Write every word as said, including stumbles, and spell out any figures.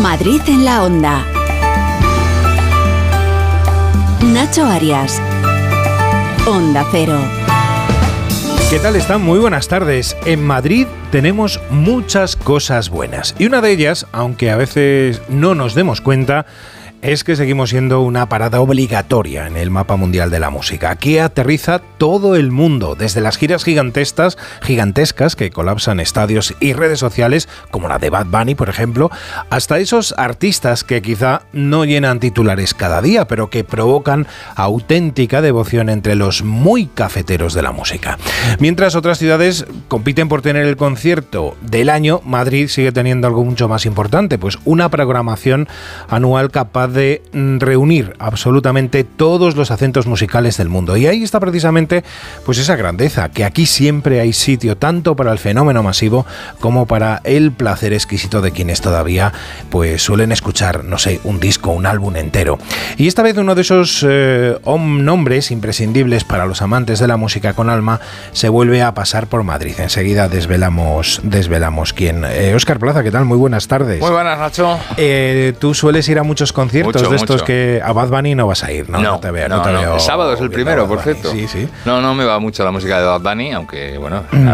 Madrid en la Onda. Nacho Arias. Onda Cero. ¿Qué tal están? Muy buenas tardes. En Madrid tenemos muchas cosas buenas y una de ellas, aunque a veces no nos demos cuenta, es que seguimos siendo una parada obligatoria en el mapa mundial de la música. Aquí aterriza todo el mundo, desde las giras gigantescas, gigantescas que colapsan estadios y redes sociales, como la de Bad Bunny, por ejemplo, hasta esos artistas que quizá no llenan titulares cada día, pero que provocan auténtica devoción entre los muy cafeteros de la música. Mientras otras ciudades compiten por tener el concierto del año, Madrid sigue teniendo algo mucho más importante, pues una programación anual capaz de reunir absolutamente todos los acentos musicales del mundo. Y ahí está precisamente pues esa grandeza, que aquí siempre hay sitio tanto para el fenómeno masivo como para el placer exquisito de quienes todavía pues suelen escuchar, no sé, un disco, un álbum entero. Y esta vez uno de esos eh, nombres imprescindibles para los amantes de la música con alma se vuelve a pasar por Madrid. Enseguida desvelamos, desvelamos quién. Eh, Óscar Plaza, ¿qué tal? Muy buenas tardes. Muy buenas, Nacho. Eh, ¿Tú sueles ir a muchos conciertos? Mucho, de estos mucho. Que a Bad Bunny no vas a ir, ¿no? No, no te veo. No, no te no. veo. El sábado es el primero, por cierto. Sí, sí. No, no me va mucho la música de Bad Bunny, aunque, bueno...